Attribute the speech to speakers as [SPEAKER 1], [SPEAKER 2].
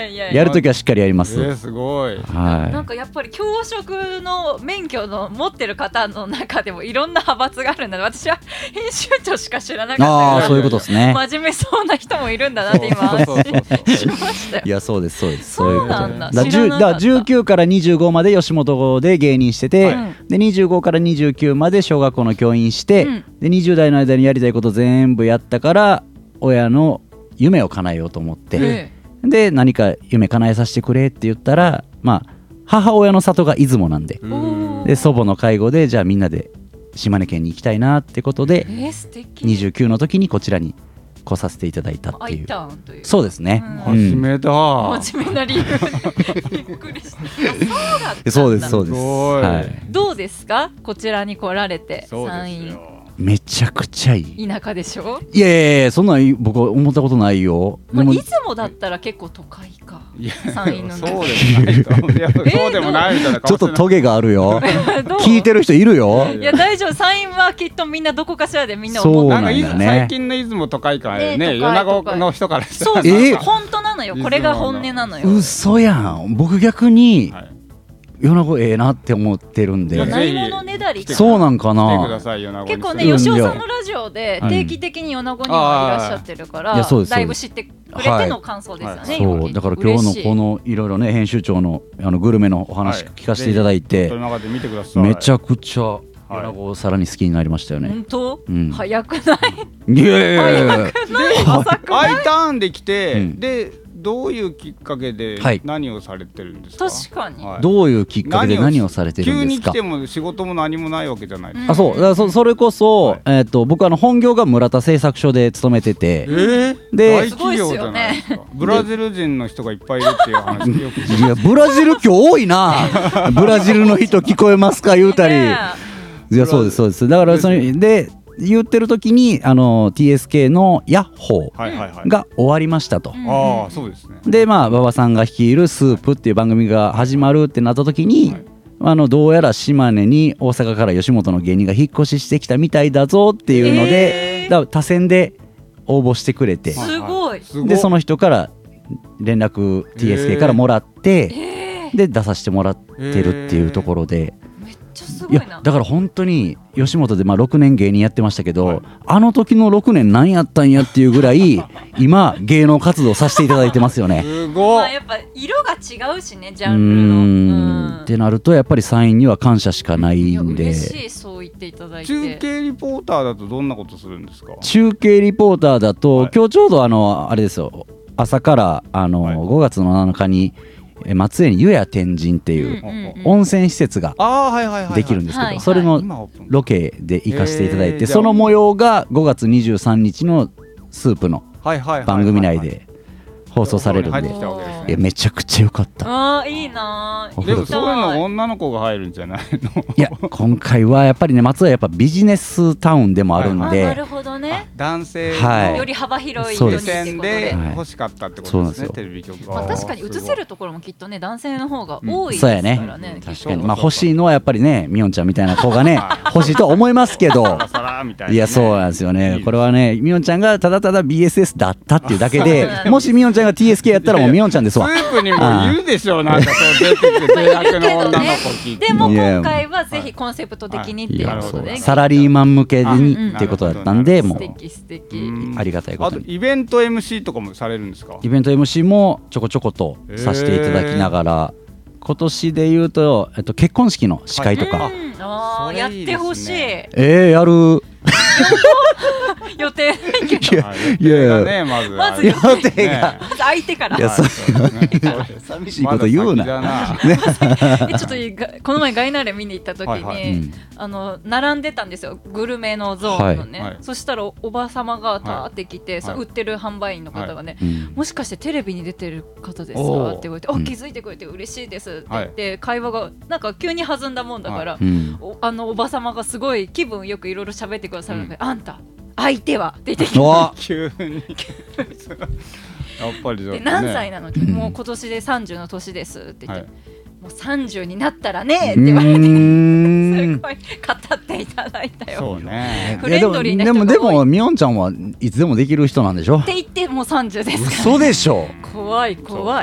[SPEAKER 1] やるときはしっかりやります。
[SPEAKER 2] すごい。
[SPEAKER 3] なんかやっぱり教職の免許の持ってる方の中でもいろんな派閥があるんだ。私は編集長しか知らなかったけど、
[SPEAKER 1] そういうことですね。
[SPEAKER 3] 真面目そうな人もいるんだなって今安心しましたよ。
[SPEAKER 1] いやそうですそうです。
[SPEAKER 3] そうなんだ。
[SPEAKER 1] だから19から25まで吉本で芸人してて、で25から29まで小学校の教員して、で20代の間にやりたいこと全部やったから親の夢を叶えようと思って、で何か夢叶えさせてくれって言ったら、母親の里が出雲なんで、で祖母の介護でじゃあみんなで島根県に行きたいなってことで、29の時にこちらに来させていただいたっていう。そうですね。
[SPEAKER 2] 真面目だ。
[SPEAKER 3] 真面目な理由でびっくりした。
[SPEAKER 1] そうですそうです。
[SPEAKER 3] どうですか、こちらに来られて。山陰
[SPEAKER 1] めちゃくちゃいい。
[SPEAKER 3] 田舎でしょ。
[SPEAKER 1] いやそんな僕は思ったことないよ。
[SPEAKER 3] 出雲だったら結構都会か。山陰の
[SPEAKER 2] そうでもないみたいな。
[SPEAKER 1] ちょっとトゲがあるよ。聞いてる人いるよ。
[SPEAKER 3] いや大丈夫、山陰はきっとみんなどこかしらでみんな
[SPEAKER 1] 思って
[SPEAKER 2] る。最近の出雲都会感ね、米子の人からしたら。
[SPEAKER 3] そう本当なのよ。これが本音なのよ。
[SPEAKER 1] 嘘やん。僕逆に米子ええなって思ってるんで。
[SPEAKER 3] ないものねだり。
[SPEAKER 1] そうなんかな。
[SPEAKER 3] 結構ね、吉尾さんのラジオで定期的に米子にはいらっしゃってるから、だいぶ知ってくれての感想ですよね。
[SPEAKER 1] そうだから今日のこのいろいろね、編集長のグルメのお話聞かせていただいて、めちゃくちゃ米子をさらに好きになりましたよね。
[SPEAKER 3] 本当？早くない？
[SPEAKER 1] いや
[SPEAKER 2] Iターンで来て、でどういうきっかけで何をされてるんですか？
[SPEAKER 3] 確かに。
[SPEAKER 1] どういうきっかけで何をされてるんですか？
[SPEAKER 2] 急に来ても仕事も何もないわけじゃないです
[SPEAKER 1] か。それこそ僕本業が村田製作所で勤めてて、
[SPEAKER 2] で大企業じゃないですか。ブラジル人の人がいっぱいいるっていう話よく聞いて。
[SPEAKER 1] いやブラジル今日多いな。ブラジルの人聞こえますか言うたり。いやそうですそうです。だからそれで言ってる時にTSK のヤッホーが終わりましたと。で馬場さんが率いるスープっていう番組が始まるってなった時に、どうやら島根に大阪から吉本の芸人が引っ越ししてきたみたいだぞっていうので、だから他選で応募してくれて、
[SPEAKER 3] すごい。
[SPEAKER 1] でその人から連絡 TSK からもらって、で出させてもらってるっていうところで。いやだから本当に吉本で6年芸人やってましたけど、あの時の6年何やったんやっていうぐらい今芸能活動させていただいてますよね。
[SPEAKER 2] すごい。
[SPEAKER 3] やっぱ色が違うしね、ジャンルの。
[SPEAKER 1] ってなるとやっぱり山陰には感謝しかないんで。
[SPEAKER 3] 嬉しい、そう言っていただいて。
[SPEAKER 2] 中継リポーターだとどんなことするんですか？
[SPEAKER 1] 中継リポーターだと、今日ちょうどあれですよ、朝から5月の7日に松江に湯屋天神っていう温泉施設ができるんですけど、それのロケで行かせていただいて、その模様が5月23日のスープの番組内で放送されるんで、めちゃくちゃ良かった。
[SPEAKER 3] いいな。
[SPEAKER 2] でもそういうの女の子が入るんじゃないの？
[SPEAKER 1] いや今回はやっぱりね、松江はやっぱビジネスタウンでもあるんで、
[SPEAKER 3] なるほどね。
[SPEAKER 2] 男性
[SPEAKER 3] のより幅広い
[SPEAKER 2] 目線で欲しかったってことですね、テレビ局は。
[SPEAKER 3] 確かに映せるところもきっとね、男性の方が多いですからね。
[SPEAKER 1] 確かに欲しいのはやっぱりね、みおんちゃんみたいな子がね欲しいとは思いますけど、いやそうなんですよね。これはね、みおんちゃんがただただ BSS だったっていうだけで、もしみおんちゃんが TSK やったらもうみおんちゃんですわ。
[SPEAKER 2] スープにもいるでしょう、なんかそう出てくる契約の女の子聞いて。
[SPEAKER 3] でも今回はぜひコンセプト的にっていうことで、
[SPEAKER 1] サラリーマン向けにっていうことだったんで、もう
[SPEAKER 3] 素敵
[SPEAKER 1] ありがたいことに。
[SPEAKER 2] あとイベント MC とかもされるんですか？
[SPEAKER 1] イベント MC もちょこちょことさせていただきながら、今年でいうと結婚式の司会とか
[SPEAKER 3] やってほしい。
[SPEAKER 1] やる
[SPEAKER 3] 予定ないけど。
[SPEAKER 1] いや
[SPEAKER 3] まず予定が相手から。
[SPEAKER 1] 寂しいこと言うな。
[SPEAKER 3] ちょっとこの前ガイナーレ見に行った時に並んでたんですよ、グルメのゾーンのね。そしたらおばさまがたってきて、売ってる販売員の方がね、もしかしてテレビに出てる方ですかって言われて、気づいてくれて嬉しいですって言って、会話がなんか急に弾んだもんだから、おばさまがすごい気分よくいろいろ喋ってくださるので、あんた相手は出てきた。
[SPEAKER 2] 急にやっぱり
[SPEAKER 3] で何歳なのって、もう今年で30の年ですって言って、もう30になったらねって言われて、すごい語っていただいたよ。
[SPEAKER 2] そうね。
[SPEAKER 3] フレンドリーな人が多い。
[SPEAKER 1] でもみおんちゃんはいつでもできる人なんでしょ？
[SPEAKER 3] って言ってもう30ですから。
[SPEAKER 1] 嘘でしょ？
[SPEAKER 3] 怖い怖い。